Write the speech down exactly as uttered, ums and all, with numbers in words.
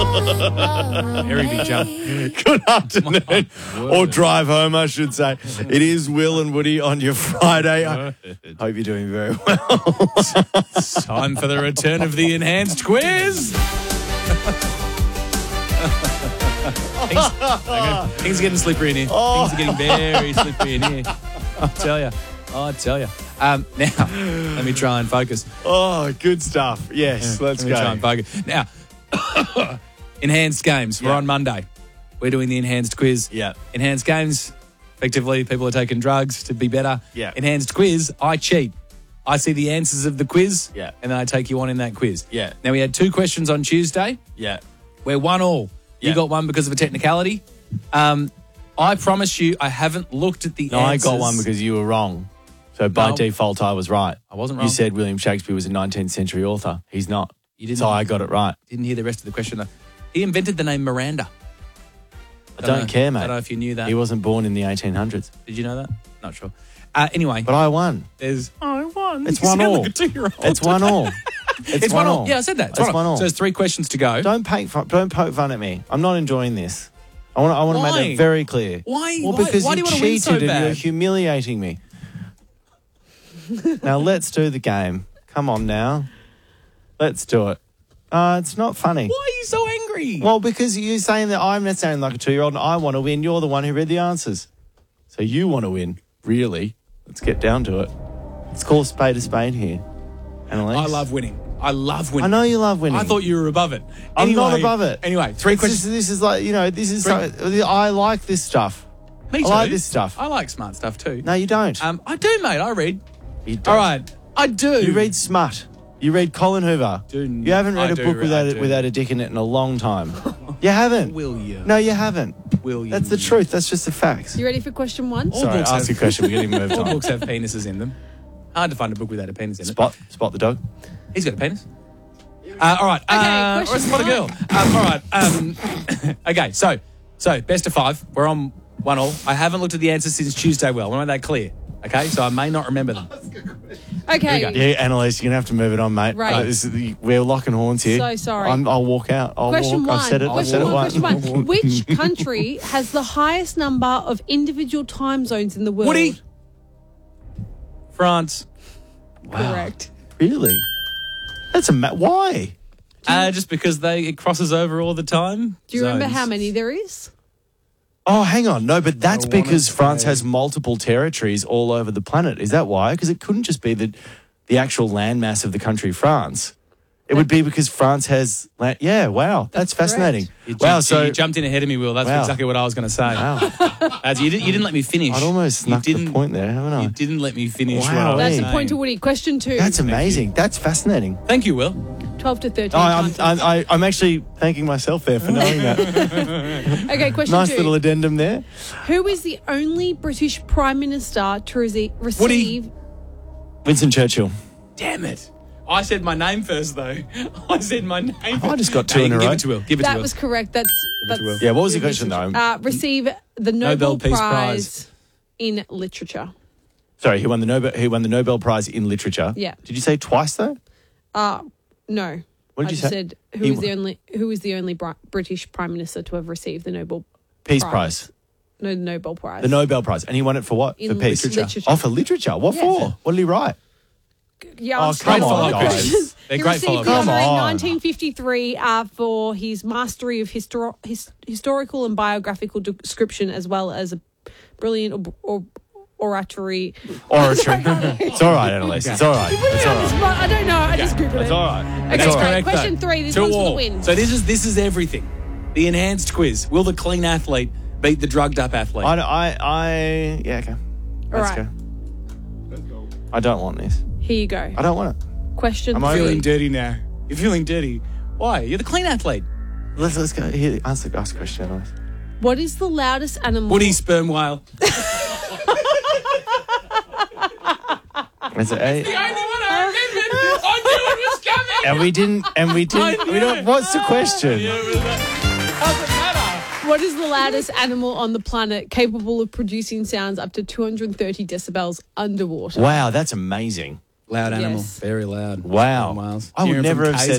Very big jump. Good afternoon. Or drive home, I should say. It is Will and Woody on your Friday. I hope you're doing very well. Time for the return of the enhanced quiz. things, things are getting slippery in here. Oh. Things are getting very slippery in here. I'll tell you. I'll tell you. Um, now, let me try and focus. Oh, good stuff. Yes, Yeah, let's let me go. try and focus. Now, enhanced games. We're Yeah. on Monday. We're doing the enhanced quiz. Yeah. Enhanced games. Effectively, people are taking drugs to be better. Yeah. Enhanced quiz. I cheat. I see the answers of the quiz. Yeah. And then I take you on in that quiz. Yeah. Now, we had two questions on Tuesday. Yeah. We're one all. You Yeah. got one because of a technicality. Um, I promise you, I haven't looked at the No, answers. I got one because you were wrong. So by No. default, I was right. I wasn't wrong. You said William Shakespeare was a nineteenth century author. He's not. You didn't- So I got it right. Didn't hear the rest of the question, though. He invented the name Miranda. I don't know. care, mate. I don't know if you knew that. He wasn't born in the eighteen hundreds. Did you know that? Not sure. Uh, anyway, But I won. there's I won. It's You one sound all. like a two-year-old. It's one all. It's, It's one all. Yeah, I said that. It's, It's one all. So there's three questions to go. Don't poke fun, don't poke fun at me. I'm not enjoying this. I want. I want to Why? make that very clear. Why- Well, why- because why do you you wanna win cheated so and bad? you're humiliating me. Now let's do the game. Come on now. Let's do it. Uh, it's not funny. Why are you so angry? Well, because you're saying that I'm not sounding like a two-year-old and I want to win. You're the one who read the answers. So you want to win, really. Let's get down to it. Let's call a spade a spade here. Annalise? I love winning. I love I winning. know you love winning. I thought you were above it. I'm not Anyway- above it. Anyway, three It's questions. just- this is like, you know, this is... Three- so- I like this stuff. Me I too. like this stuff. I like smart stuff too. No, you don't. Um, I do, mate. I read. you don't. All right, I do. You read smut. You read Colin Hoover. Do- you haven't read I a do book read- without I a, do. without a dick in it in a long time. You haven't. Will you? No, you haven't. Will you? That's the truth. That's just the facts. You ready for question one? All Sorry, books ask have- a question. We're getting moved All on. books have penises in them. Hard to find a book without a penis in it. Spot. Spot the dog. He's got a penis. Uh, all right. Okay, uh, question or spot a girl. Um, all right. Um, okay. So, so best of five. We're on one all. I haven't looked at the answers since Tuesday. Well, I want to make that clear. Okay, so I may not remember them. Okay. Here we Yeah, Annalise, you're going to have to move it on, mate. Right. Uh, this is the- we're locking horns here. So sorry. I'm, I'll walk out. I'll Question walk. one. I've said it. I've Question said it one. once. Question one. Which country has the highest number of individual time zones in the world? Woody. France. Correct. Really? That's a ma- why? Uh, just because they it crosses over all the time. Do you remember Zones. how many there is? Oh, hang on. No, but that's I wanna because France say- has multiple territories all over the planet. Is that why? Because it couldn't just be the the actual landmass of the country France. It would be because France has land. Yeah, wow. That's, That's correct. fascinating. You, wow, you, so you jumped in ahead of me, Will. That's Wow. exactly what I was going to say. wow. As you, didn't, you didn't let me finish. I'd almost You snuck the didn't- point there, haven't I? You didn't let me finish. Wow, what I was That's Hey. a saying. point to Woody. Question two. That's amazing. That's fascinating. Thank you, Will. twelve to thirteen. Oh, I'm, time I'm, zones. I, I'm actually thanking myself there for knowing that. Okay, question Nice two. little addendum there. Who is the only British Prime Minister to rece- receive... Winston Churchill. Damn it. I said my name first, though. I said my name first. I just got two No, in you a can row. Give it to Will. Give it to That Will. was correct. That's... that's to Will. Yeah, what was the question, though? uh, receive the Nobel, Nobel Peace Prize, Prize. in Literature. Sorry, he won the Nobel. He won the Nobel Prize in literature. Yeah. Did you say twice though? Uh, no. What did I you just say? said who He is the won- only who is the only Bri- British Prime Minister to have received the Nobel Peace Prize. Prize. No, the Nobel Prize. The Nobel Prize, and he won it for what? In for peace. literature. Literature. Oh, for literature. What Yeah. for? What did he write? Yeah, Oh, I'm come straight on, off. guys. They're He great received follow-up the Come honour in on. nineteen fifty-three uh, for his mastery of histor- his- historical and biographical description, as well as a brilliant or, or, oratory. Oratory. It's all right, Annalise. It's all right. It's all right. I don't know. I just googled it. It's all right. Okay, It's all great. right. Question though. three. This Two one's for the all. win. So this is this is everything. The enhanced quiz. Will the clean athlete beat the drugged up athlete? I, I, I, yeah, okay. Let's right. go. Let's go. I don't want this. Here you go. I don't want it. Question Am You're I three. feeling dirty now. You're feeling dirty. Why? You're the clean athlete. Let's let's go. Here, answer ask a question, Annalise. What is the loudest animal? Woody sperm whale. Is it A? The only one I remembered. I knew it was coming. And we didn't. And we didn't. We don't. What's the question? Doesn't matter. What is the loudest animal on the planet capable of producing sounds up to two hundred thirty decibels underwater? Wow, that's amazing. Loud animal. Yes. Very loud. Wow. Sperm whales. I would Hearing never from have Kaiser. said